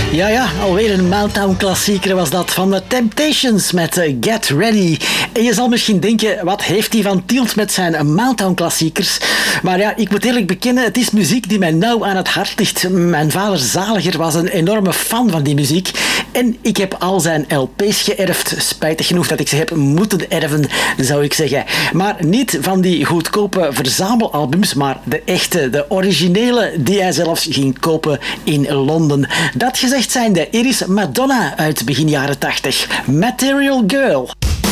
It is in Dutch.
Ja, alweer een Motown-klassieker was dat van The Temptations met Get Ready. En je zal misschien denken, wat heeft hij van Tielt met zijn Motown-klassiekers? Maar ja, ik moet eerlijk bekennen, het is muziek die mij nauw aan het hart ligt. Mijn vader Zaliger was een enorme fan van die muziek. En ik heb al zijn LP's geërfd. Spijtig genoeg dat ik ze heb moeten erven, zou ik zeggen. Maar niet van die goedkope verzamelalbums, maar de echte, de originele die hij zelfs ging kopen in Londen. Dat gezegd zijnde, hier is Madonna uit begin jaren 80. Material Girl.